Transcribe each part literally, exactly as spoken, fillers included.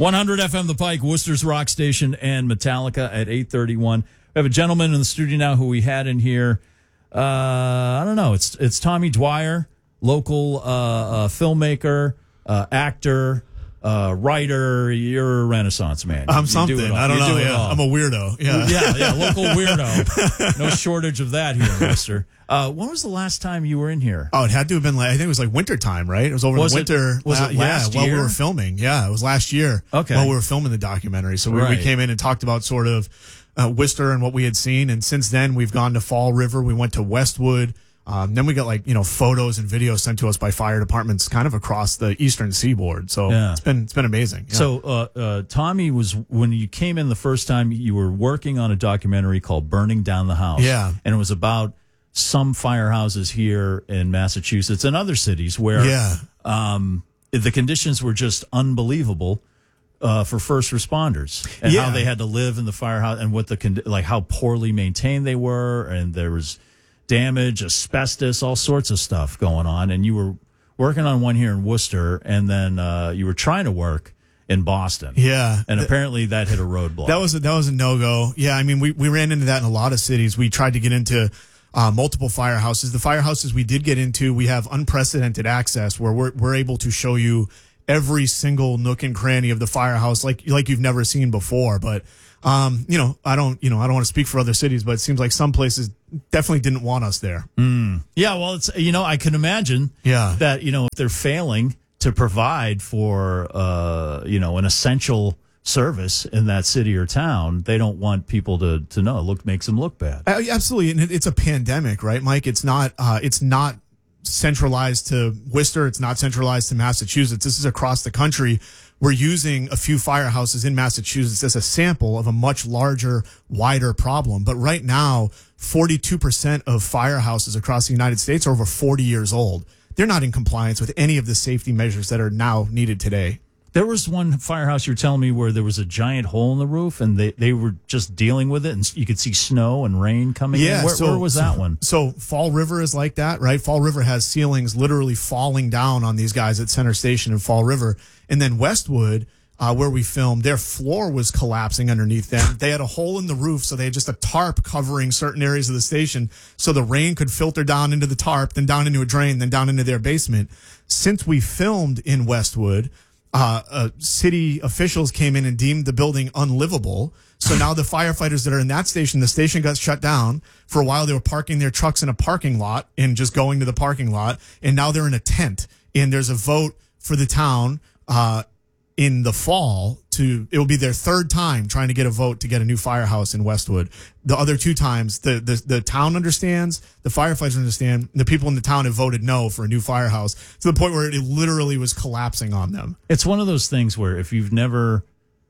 one hundred F M The Pike, Worcester's Rock Station, and Metallica at eight thirty-one. We have a gentleman in the studio now who we had in here. Uh, I don't know. It's it's Tommy Dwyer, local uh, uh, filmmaker, uh, actor, uh, writer. You're a Renaissance man. I'm You something. do I don't you know. Do Yeah. I'm a weirdo. Yeah. yeah, yeah, local weirdo. No shortage of that here in Worcester. Uh, when was the last time you were in here? Oh, it had to have been like, I think it was like winter time, right? It was over Was the it- winter. was uh, it last yeah, while year? we were filming. Yeah, it was last year. Okay. While we were filming the documentary. So we, Right. we came in and talked about sort of uh, Worcester and what we had seen. And since then, we've gone to Fall River. We went to Westwood. Um, then we got like, you know, photos and videos sent to us by fire departments kind of across the eastern seaboard. So Yeah. it's been it's been amazing. Yeah. So, uh, uh, Tommy was, when you came in the first time, you were working on a documentary called Burning Down the House. Yeah. And it was about some firehouses here in Massachusetts and other cities where yeah. um, the conditions were just unbelievable uh, for first responders and Yeah. how they had to live in the firehouse and what the, condi- like how poorly maintained they were. And there was damage, asbestos, all sorts of stuff going on. And you were working on one here in Worcester, and then uh, you were trying to work in Boston. Yeah. And apparently that hit a roadblock. That was a, that was a no-go. Yeah, I mean, we, we ran into that in a lot of cities. We tried to get into uh, multiple firehouses. The firehouses we did get into, we have unprecedented access where we're, we're able to show you every single nook and cranny of the firehouse like like you've never seen before. But, um, you know, I don't, you know, I don't want to speak for other cities, but it seems like some places definitely didn't want us there. Mm. Yeah, well, it's, you know, I can imagine Yeah. that, you know, if they're failing to provide for, uh, you know, an essential service in that city or town, they don't want people to, to know. It look, makes them look bad. Uh, absolutely, and it, it's a pandemic, right, Mike? It's not. Uh, it's not centralized to Worcester. It's not centralized to Massachusetts. This is across the country. We're using a few firehouses in Massachusetts as a sample of a much larger, wider problem. But right now, forty-two percent of firehouses across the United States are over forty years old. They're not in compliance with any of the safety measures that are now needed today. There was one firehouse you were telling me where there was a giant hole in the roof, and they, they were just dealing with it, and you could see snow and rain coming Yeah, in. Where, so, where was that so, one? So Fall River is like that, right? Fall River has ceilings literally falling down on these guys at Center Station in Fall River. And then Westwood, uh, where we filmed, their floor was collapsing underneath them. They had a hole in the roof, so they had just a tarp covering certain areas of the station so the rain could filter down into the tarp, then down into a drain, then down into their basement. Since we filmed in Westwood, Uh, uh, city officials came in and deemed the building unlivable. So now the firefighters that are in that station, the station got shut down. For a while, they were parking their trucks in a parking lot and just going to the parking lot. And now they're in a tent. And there's a vote for the town uh, in the fall to, it will be their third time trying to get a vote to get a new firehouse in Westwood. The other two times, the, the, the town understands, the firefighters understand, the people in the town have voted no for a new firehouse to the point where it literally was collapsing on them. It's one of those things where if you've never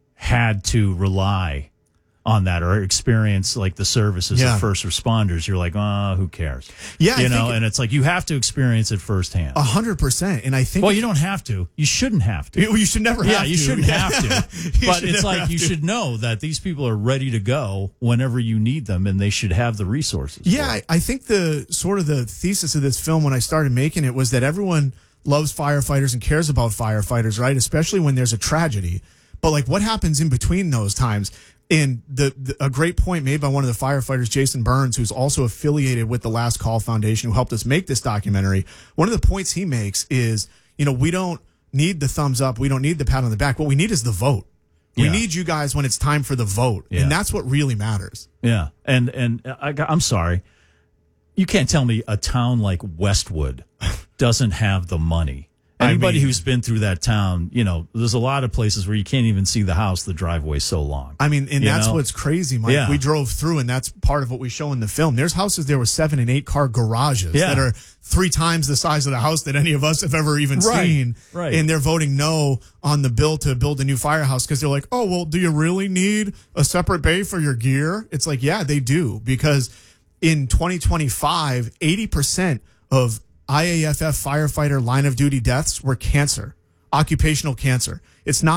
had to rely on that or experience like the services Yeah. of first responders, you're like, oh, who cares? Yeah, I you know, think- and it's like you have to experience it firsthand. A hundred percent. And I think, Well, you don't have to. You shouldn't have to. you, you should never have Yeah, to. you shouldn't have to. You But should it's never like have you to. should know that these people are ready to go whenever you need them, and they should have the resources. Yeah, for I, it. I think the sort of the thesis of this film when I started making it was that everyone loves firefighters and cares about firefighters, right? Especially when there's a tragedy. But like what happens in between those times? And the, the a great point made by one of the firefighters, Jason Burns, who's also affiliated with the Last Call Foundation, who helped us make this documentary. One of the points he makes is, you know, we don't need the thumbs up. We don't need the pat on the back. What we need is the vote. We Yeah. need you guys when it's time for the vote. Yeah. And that's what really matters. Yeah, and and I, I'm sorry, you can't tell me a town like Westwood doesn't have the money. I Anybody mean- who's been through that town, you know, there's a lot of places where you can't even see the house. The driveway's so long. I mean, and You that's know? what's crazy, Mike. Yeah. We drove through, and that's part of what we show in the film. There's houses there with seven and eight car garages Yeah. that are three times the size of the house that any of us have ever even Right, seen. right. And they're voting no on the bill to build a new firehouse because they're like, oh, well, do you really need a separate bay for your gear? It's like, yeah, they do. Because in twenty twenty-five, eighty percent of I A F F firefighter line of duty deaths were cancer, occupational cancer. It's not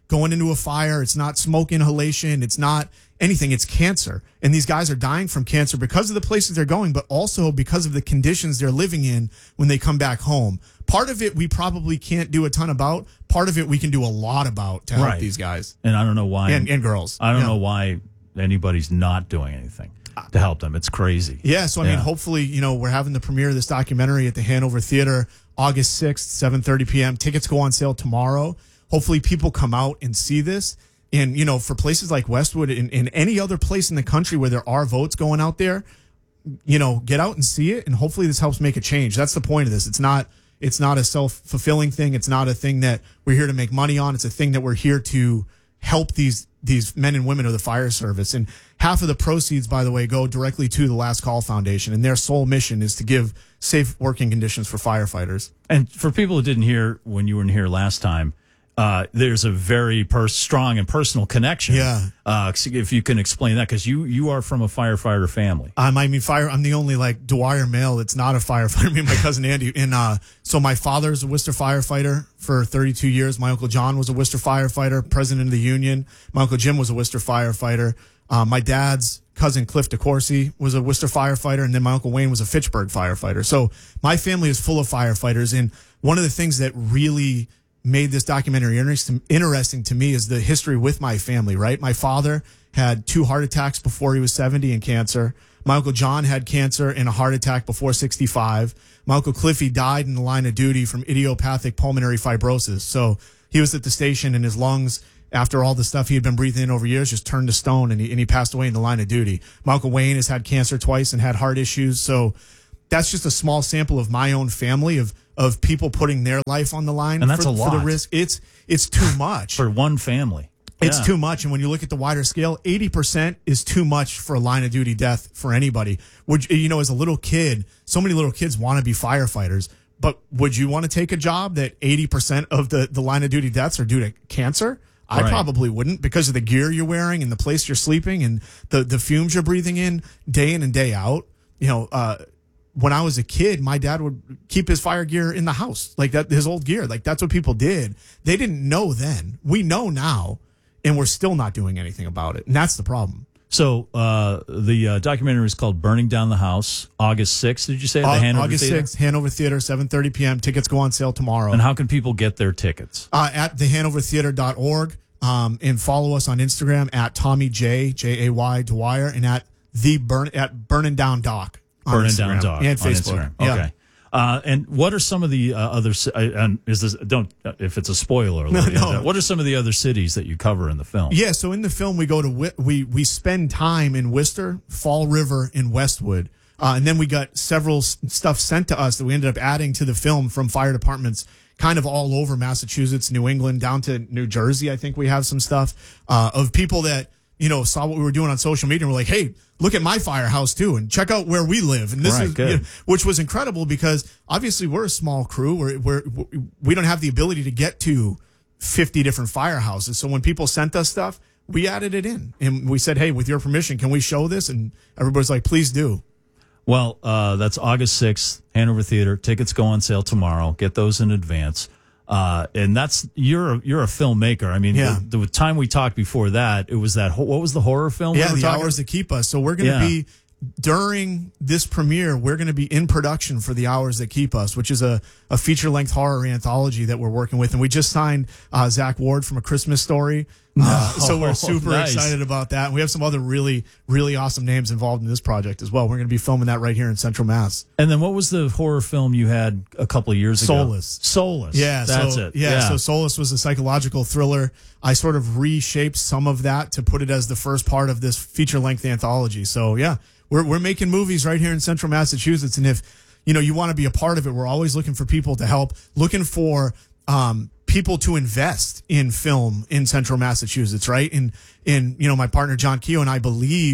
going into a fire. It's not smoke inhalation. It's not anything. It's cancer. And these guys are dying from cancer because of the places they're going, but also because of the conditions they're living in when they come back home. Part of it we probably can't do a ton about. Part of it we can do a lot about to help Right. these guys. And I don't know why. And, and girls. I don't Yeah. know why anybody's not doing anything to help them. It's crazy. Yeah, so I mean, Yeah. hopefully, you know, we're having the premiere of this documentary at the Hanover Theater August sixth, seven thirty p.m. Tickets go on sale tomorrow. Hopefully people come out and see this. And, you know, for places like Westwood and, and any other place in the country where there are votes going out there, you know, get out and see it. And hopefully this helps make a change. That's the point of this. It's not it's not a self-fulfilling thing. It's not a thing that we're here to make money on. It's a thing that we're here to help these these men and women of the fire service. And half of the proceeds, by the way, go directly to the Last Call Foundation. And their sole mission is to give safe working conditions for firefighters. And for people who didn't hear when you were in here last time, uh, there's a very pers- strong and personal connection. Yeah. Uh, if you can explain that, because you, you are from a firefighter family. Um, I mean, fire. I'm the only like Dwyer male that's not a firefighter. Me and my cousin Andy. And uh, so my father's a Worcester firefighter for thirty-two years. My uncle John was a Worcester firefighter, president of the union. My uncle Jim was a Worcester firefighter. Uh, my dad's cousin Cliff DeCourcy was a Worcester firefighter, and then my uncle Wayne was a Fitchburg firefighter. So my family is full of firefighters. And one of the things that really made this documentary interesting, interesting to me is the history with my family, right? My father had two heart attacks before he was seventy and cancer. My Uncle John had cancer and a heart attack before sixty-five. My Uncle Cliffy died in the line of duty from idiopathic pulmonary fibrosis. So he was at the station and his lungs, after all the stuff he had been breathing in over years, just turned to stone, and he, and he passed away in the line of duty. My Uncle Wayne has had cancer twice and had heart issues. So that's just a small sample of my own family of of people putting their life on the line And that's for, a lot. for the risk. It's it's too much. For one family. It's Yeah. too much. And when you look at the wider scale, eighty percent is too much for a line of duty death for anybody. Would you know, as a little kid, so many little kids want to be firefighters, but would you want to take a job that eighty percent of the, the line of duty deaths are due to cancer? I Right. probably wouldn't, because of the gear you're wearing and the place you're sleeping and the, the fumes you're breathing in day in and day out. You know, uh, when I was a kid, my dad would keep his fire gear in the house, like that, his old gear. Like that's what people did. They didn't know then. We know now, and we're still not doing anything about it. And that's the problem. So uh, the uh, documentary is called Burning Down the House, August sixth, did you say? At the Au- Hanover August Theater? sixth, Hanover Theater, seven thirty p.m. Tickets go on sale tomorrow. And how can people get their tickets? Uh, at the hanover theater dot org, um, and follow us on Instagram at Tommy J, J A Y Dwyer, and at the burn at Burning Down Doc. on Burning Instagram Down Dog and on Facebook. Instagram. Yeah. Okay. Uh, and what are some of the uh, other? ci- Uh, and is this don't uh, if it's a spoiler alert? No, no. What are some of the other cities that you cover in the film? Yeah, so in the film we go to Wi- we we spend time in Worcester, Fall River, and Westwood, uh, and then we got several s- stuff sent to us that we ended up adding to the film from fire departments, kind of all over Massachusetts, New England, down to New Jersey. I think we have some stuff uh, of people that you know saw what we were doing on social media and were like, "Hey, look at my firehouse too, and check out where we live." And this Right, is good. you know, which was incredible because obviously we're a small crew. We're, we're we don't have the ability to get to fifty different firehouses. So when people sent us stuff, we added it in and we said, "Hey, with your permission, can we show this?" And everybody's like, "Please do." Well, uh, that's August sixth, Hanover Theater. Tickets go on sale tomorrow. Get those in advance. Uh, and that's you're a, you're a filmmaker. I mean, Yeah. the, the time we talked before that, it was that ho- what was the horror film? we Yeah, were the talking- hours that keep us. So we're going to Yeah. be during this premiere. We're going to be in production for the hours that keep us, which is a, a feature length horror anthology that we're working with, and we just signed uh, Zach Ward from A Christmas Story. Uh, so we're super nice. excited about that. And we have some other really, really awesome names involved in this project as well. We're going to be filming that right here in Central Mass. And then what was the horror film you had a couple of years ago? Soulless. Soulless. Yeah, that's so, it. Yeah, so Solace was a psychological thriller. I sort of reshaped some of that to put it as the first part of this feature-length anthology. So yeah, we're we're making movies right here in Central Massachusetts, and if you know you want to be a part of it, we're always looking for people to help, looking for um, people to invest in film in Central Massachusetts, right? And and you know my partner John Keogh and I believe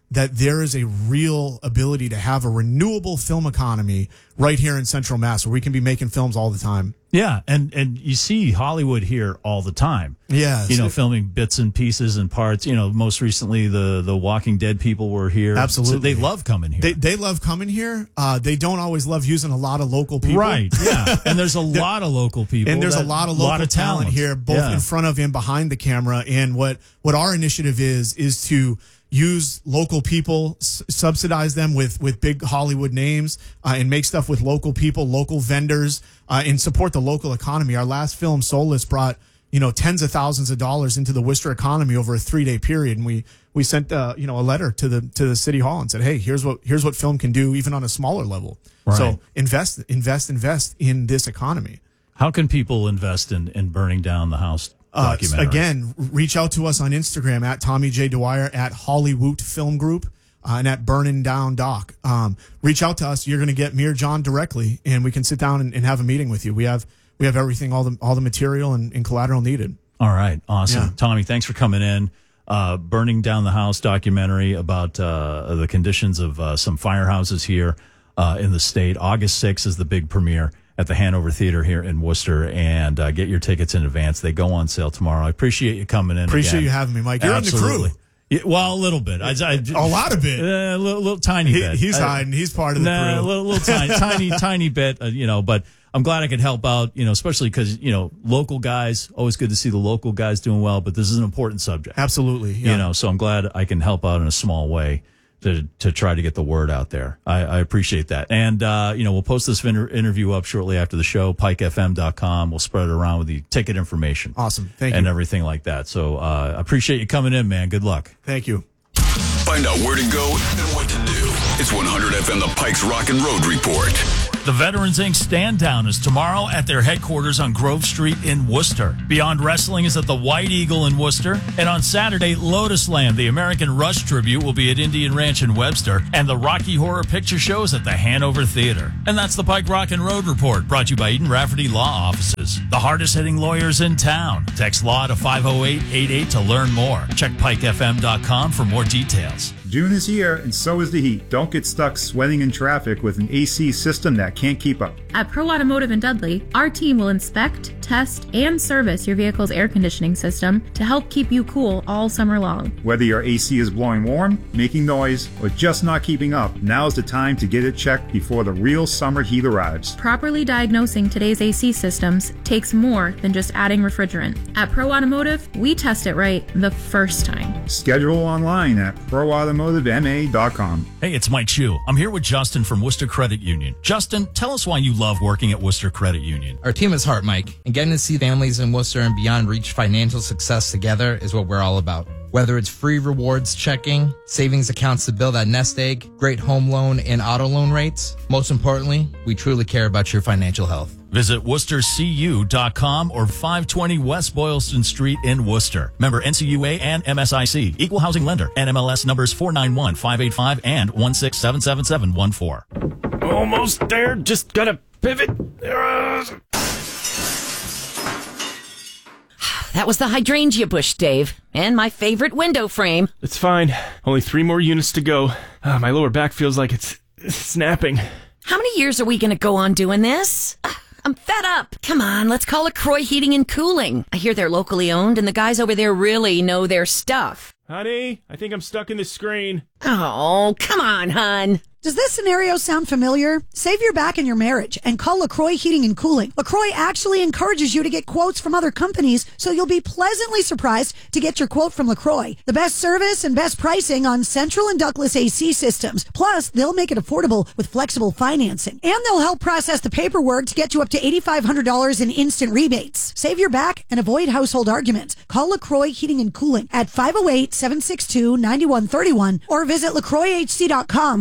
that there is a real ability to have a renewable film economy right here in Central Mass where we can be making films all the time. Yeah, and, and you see Hollywood here all the time. Yeah. You know, filming bits and pieces and parts. You know, most recently the, the Walking Dead people were here. Absolutely. So they love coming here. They, they love coming here. Uh, they don't always love using a lot of local people. Right, yeah. And there's a lot of local people. And there's that, a lot of local lot of talent talent here, both yeah. in front of and behind the camera. And what, what our initiative is, is to use local people, s- subsidize them with, with big Hollywood names, uh, and make stuff with local people, local vendors, uh, and support the local economy. Our last film, Soulless, brought, you know, tens of thousands of dollars into the Worcester economy over a three day period. And we, we sent, uh, you know, a letter to the, to the city hall and said, hey, here's what, here's what film can do even on a smaller level. Right. So invest, invest, invest in this economy. How can people invest in, in burning down the house? Uh, documentary? again, reach out to us on Instagram at Tommy J. Dwyer, at Hollywood Film Group, uh, and at Burning Down Doc. Um, reach out to us. You're going to get me or John directly, and we can sit down and, and have a meeting with you. We have we have everything, all the all the material and, and collateral needed. All right, awesome, Yeah. Tommy. Thanks for coming in. Uh, Burning Down the House documentary about uh, the conditions of uh, some firehouses here uh, in the state. August sixth is the big premiere at the Hanover Theater here in Worcester, and uh, get your tickets in advance. They go on sale tomorrow. I appreciate you coming in. Appreciate again. you having me, Mike. You're Absolutely. in the crew. Yeah, well, a little bit. I, I, A lot of it. A little, little tiny He, bit. he's I- hiding. He's part of the Nah, a crew. little, little tiny, tiny, tiny bit, uh, you know, but I'm glad I could help out, you know, especially because, you know, local guys, always good to see the local guys doing well, but this is an important subject. Absolutely. Yeah. You know, so I'm glad I can help out in a small way to to try to get the word out there. I, I appreciate that. And, uh, you know, we'll post this inter- interview up shortly after the show, pike f m dot com. We'll spread it around with the ticket information. Awesome. Thank and you. everything like that. So uh, I appreciate you coming in, man. Good luck. Thank you. Find out where to go and what to do. It's one hundred F M, the Pikes Rock and Road Report. The Veterans Incorporated Stand Down is tomorrow at their headquarters on Grove Street in Worcester. Beyond Wrestling is at the White Eagle in Worcester. And on Saturday, Lotus Land, the American Rush tribute, will be at Indian Ranch in Webster. And the Rocky Horror Picture Show is at the Hanover Theater. And that's the Pike Rock and Road Report, brought to you by Eden Rafferty Law Offices. The hardest hitting lawyers in town. Text law to five oh eight eight eight to learn more. Check pike f m dot com for more details. June is here, and so is the heat. Don't get stuck sweating in traffic with an A C system that can't keep up. At Pro Automotive in Dudley, our team will inspect, test, and service your vehicle's air conditioning system to help keep you cool all summer long. Whether your A C is blowing warm, making noise, or just not keeping up, now's the time to get it checked before the real summer heat arrives. Properly diagnosing today's A C systems takes more than just adding refrigerant. At Pro Automotive, we test it right the first time. Schedule online at pro automotive m a dot com. Hey, it's Mike Chu. I'm here with Justin from Worcester Credit Union. Justin, tell us why you love working at Worcester Credit Union. Our team is heart, Mike, and getting to see families in Worcester and beyond reach financial success together is what we're all about. Whether it's free rewards checking, savings accounts to build that nest egg, great home loan and auto loan rates, most importantly, we truly care about your financial health. Visit worcester c u dot com or five twenty West Boylston Street in Worcester. Member N C U A and M S I C. Equal housing lender. N M L S numbers four nine one five eight five and one six seven seven seven one four. Almost there. Just gotta pivot. That was the hydrangea bush, Dave, and my favorite window frame. It's fine. Only three more units to go. Uh, my lower back feels like it's, it's snapping. How many years are we going to go on doing this? Uh, I'm fed up. Come on, let's call it Croy Heating and Cooling. I hear they're locally owned, and the guys over there really know their stuff. Honey, I think I'm stuck in the screen. Oh, come on, hon. Does this scenario sound familiar? Save your back in your marriage and call LaCroix Heating and Cooling. LaCroix actually encourages you to get quotes from other companies, so you'll be pleasantly surprised to get your quote from LaCroix. The best service and best pricing on central and ductless A C systems. Plus, they'll make it affordable with flexible financing. And they'll help process the paperwork to get you up to eight thousand five hundred dollars in instant rebates. Save your back and avoid household arguments. Call LaCroix Heating and Cooling at five oh eight, seven six two, nine one three one or visit lacroix h c dot com, where comfort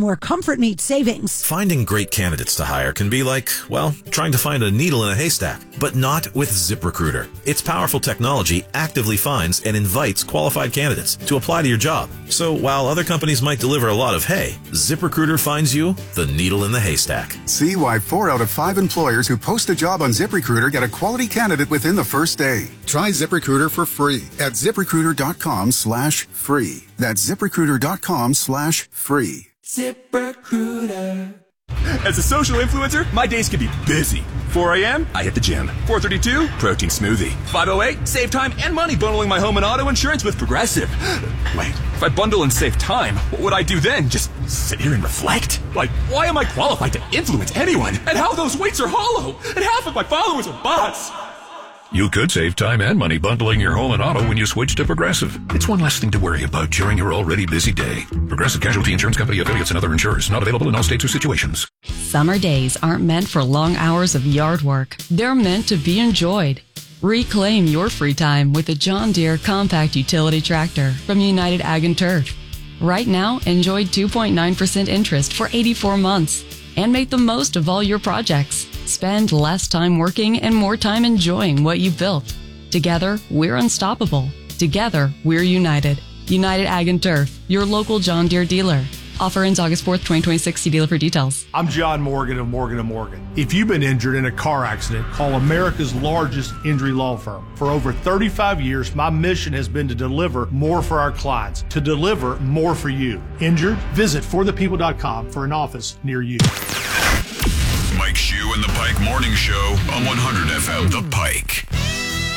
effort meets savings. Finding great candidates to hire can be like, well, trying to find a needle in a haystack, but not with ZipRecruiter. Its powerful technology actively finds and invites qualified candidates to apply to your job. So while other companies might deliver a lot of hay, ZipRecruiter finds you the needle in the haystack. See why four out of five employers who post a job on ZipRecruiter get a quality candidate within the first day. Try ZipRecruiter for free at ZipRecruiter.com slash free. That's ZipRecruiter.com slash free. ZipRecruiter. As a social influencer, my days can be busy. four a.m., I hit the gym. four thirty-two, protein smoothie. five oh eight, save time and money bundling my home and auto insurance with Progressive. Wait, if I bundle and save time, what would I do then? Just sit here and reflect? Like, why am I qualified to influence anyone? And how those weights are hollow? And half of my followers are bots. You could save time and money bundling your home and auto when you switch to Progressive. It's one less thing to worry about during your already busy day. Progressive Casualty Insurance Company, affiliates, and other insurers. Not available in all states or situations. Summer days aren't meant for long hours of yard work. They're meant to be enjoyed. Reclaim your free time with a John Deere compact utility tractor from United Ag and Turf. Right now, enjoy two point nine percent interest for eighty-four months and make the most of all your projects. Spend less time working and more time enjoying what you built. Together, we're unstoppable. Together, we're united. United Ag and Turf, your local John Deere dealer. Offer ends August fourth, twenty twenty-six. See dealer for details. I'm John Morgan of Morgan and Morgan. If you've been injured in a car accident, call America's largest injury law firm. For over thirty-five years, my mission has been to deliver more for our clients, to deliver more for you. Injured? Visit for the people dot com for an office near you. Mike Shue and the Pike Morning Show on one hundred F M The Pike.